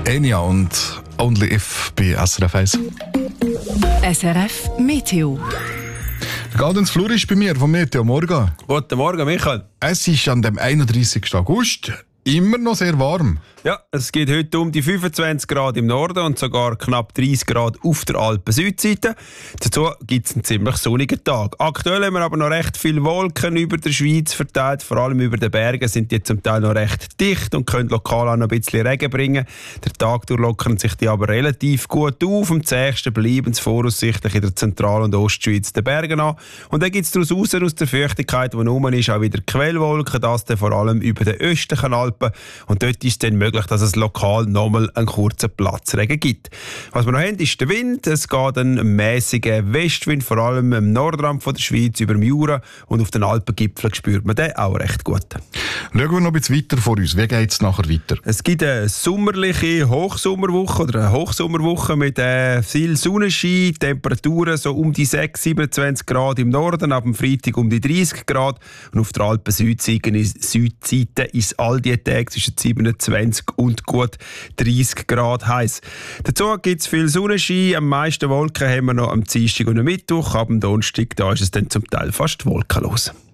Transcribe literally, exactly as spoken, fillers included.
Enya und Only If bei S R F eins. S R F Meteo. Gaudenz Flur ist bei mir vom Meteo. Morgen. Guten Morgen, Michael. Es ist an dem einunddreißigsten August immer noch sehr warm. Ja, es geht heute um die fünfundzwanzig Grad im Norden und sogar knapp dreißig Grad auf der Alpen-Südseite. Dazu gibt es einen ziemlich sonnigen Tag. Aktuell haben wir aber noch recht viele Wolken über der Schweiz verteilt. Vor allem über den Bergen sind die zum Teil noch recht dicht und können lokal auch noch ein bisschen Regen bringen. Der Tag durch lockern sich die aber relativ gut auf. Am zähigsten bleiben sie voraussichtlich in der Zentral- und Ostschweiz den Bergen an. Und dann gibt es daraus raus, aus der Feuchtigkeit, die rum ist, auch wieder Quellwolken. Das dann vor allem über den östlichen Alpen. Und dort ist es dann möglich, dass es lokal nochmal einen kurzen Platzregen gibt. Was wir noch haben, ist der Wind. Es geht ein mäßiger Westwind, vor allem im Nordrand von der Schweiz, über dem Jura. Und auf den Alpengipfeln spürt man den auch recht gut. Schauen wir noch ein bisschen weiter vor uns. Wie geht es nachher weiter? Es gibt eine sommerliche Hochsommerwoche oder eine Hochsommerwoche mit äh, viel Sonnenschein, Temperaturen so um die sechs, siebenundzwanzig Grad im Norden, ab dem Freitag um die dreißig Grad. Und auf der Alpen-Südseite Südseite ist all die Tage zwischen siebenundzwanzig und gut dreißig Grad heiß. Dazu gibt es viel Sonnenschein. Am meisten Wolken haben wir noch am Dienstag und am Mittwoch. Ab dem Donnerstag da ist es dann zum Teil fast wolkenlos.